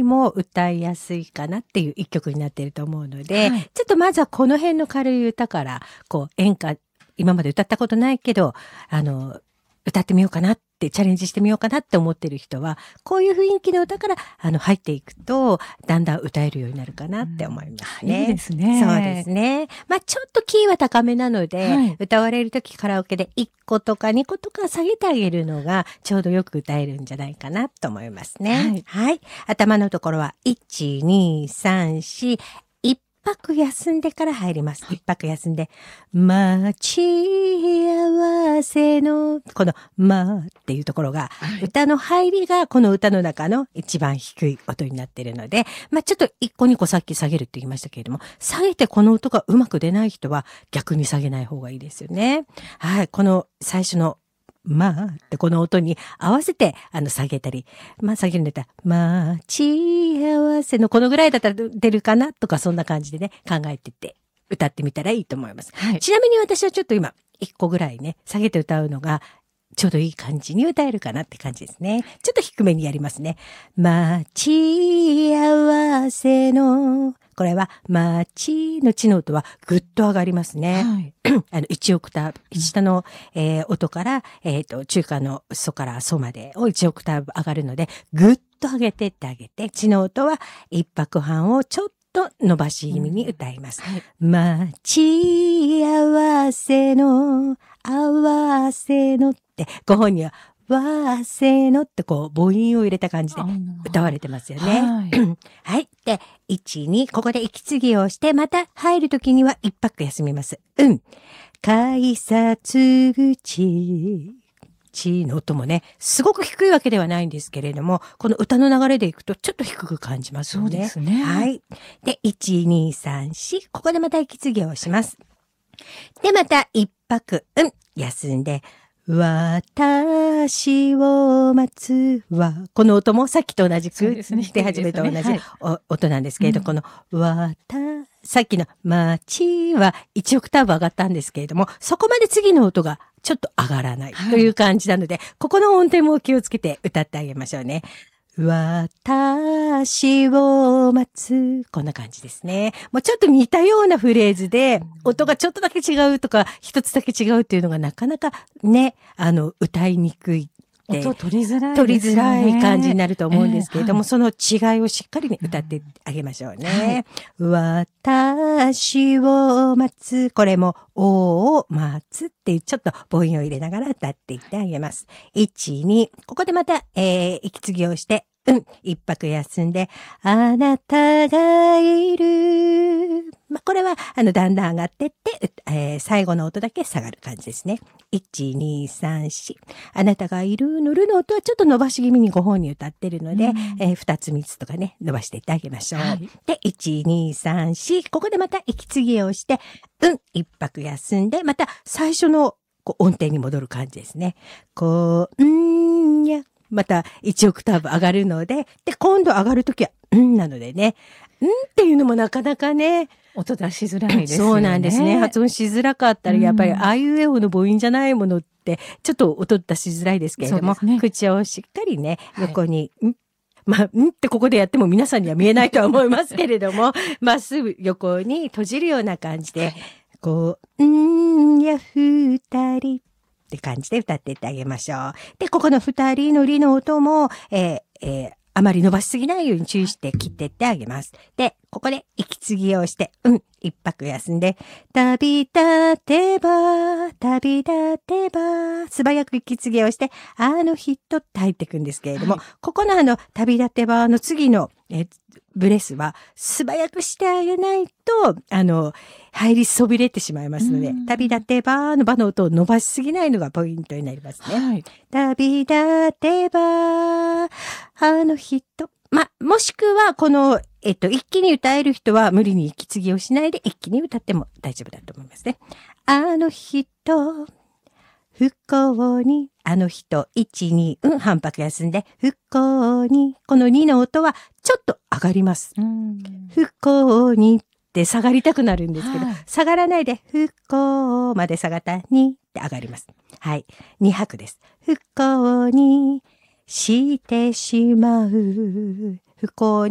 も歌いやすいかなっていう一曲になっていると思うので、 はい、 ちょっとまずはこの辺の軽い歌から、演歌、今まで歌ったことないけど、歌ってみようかなってチャレンジしてみようかなって思ってる人は、こういう雰囲気の歌から入っていくと、だんだん歌えるようになるかなって思いますね。 いいですね。 そうですね。ちょっとキーは高めなので、歌われるときカラオケで1個とか2個とか下げてあげるのがちょうどよく歌えるんじゃないかなと思いますね。はい。頭のところは1、2、3、4、一泊休んでから入ります。一泊休んで、待ち合わせの、この、っていうところが、歌の入りがこの歌の中の一番低い音になっているので、ちょっと一個二個さっき下げるって言いましたけれども、下げてこの音がうまく出ない人は逆に下げない方がいいですよね。はい。この最初のってこの音に合わせて下げたり、下げるんだったら待ち合わせのこのぐらいだったら出るかなとかそんな感じでね考えてって歌ってみたらいいと思います。はい、ちなみに私はちょっと今1個ぐらいね下げて歌うのがちょうどいい感じに歌えるかなって感じですね。ちょっと低めにやりますね。待ち合わせのこれは、ちのちの音はぐっと上がりますね。はい、1オクターブ、下の、音から、中間のソからソまでを1オクターブ上がるので、ぐっと上げてってあげて、ちの音は一拍半をちょっと伸ばし気味に歌います。はい、待ち合わせの、合わせのって、ご本人は、わーせーのって母音を入れた感じで歌われてますよね。はい。はい。で、1、2、ここで息継ぎをして、また入るときには一泊休みます。改札口。ちの音もね、すごく低いわけではないんですけれども、この歌の流れでいくとちょっと低く感じますよね。 そうですね。 はい。で、1、2、3、4。ここでまた息継ぎをします。で、また一泊、休んで、私を待つは、この音もさっきと同じく、出始めと同じ音なんですけれど、このさっきの待ちは1オクターブ上がったんですけれども、そこまで次の音がちょっと上がらないという感じなので、ここの音程も気をつけて歌ってあげましょうね。私を待つ。こんな感じですね。もうちょっと似たようなフレーズで、音がちょっとだけ違うとか、一つだけ違うっていうのがなかなかね、歌いにくい。 音取りづらい、 取りづらい感じになると思うんですけれども、その違いをしっかりね、歌ってあげましょうね。私を待つ。これも、を待つっていうちょっと母音を入れながら歌っていってあげます。1、2。ここでまた、息継ぎをして、一泊休んで、あなたがいる。これは、だんだん上がってって、最後の音だけ下がる感じですね。1、2、3、4。あなたがいるのるの音はちょっと伸ばし気味にご本人歌ってるので、2つ3つとかね、伸ばしていってあげましょう。はい、で、1、2、3、4。ここでまた息継ぎをして、一泊休んで、また最初の音程に戻る感じですね。また1オクターブ上がるので、で、今度上がるときは、なのでね、っていうのもなかなかね、 音出しづらいですよね。 そうなんですね。発音しづらかったら、やっぱり、あいうえおの母音じゃないものって、ちょっと音出しづらいですけれども、口をしっかりね、横に、ってここでやっても皆さんには見えないとは思いますけれども、まっすぐ横に閉じるような感じで、二人って感じで歌っていってあげましょう。で、ここの二人のりの音も、あまり伸ばしすぎないように注意して切っていってあげます。で、ここで息継ぎをして、一泊休んで、旅立てば、素早く息継ぎをして、人って入っていくんですけれども、ここの旅立てばの次の、ブレスは素早くしてあげないと、入りそびれてしまいますので、旅立てばの場の音を伸ばしすぎないのがポイントになりますね。はい、旅立てば、人。もしくは、この、一気に歌える人は無理に息継ぎをしないで一気に歌っても大丈夫だと思いますね。人、不幸に、人、1、2、反拍休んで、不幸に、この2の音はちょっと上がります。不幸にって下がりたくなるんですけど、下がらないで、不幸まで下がった2って上がります。はい。2拍です。不幸にしてしまう。不幸に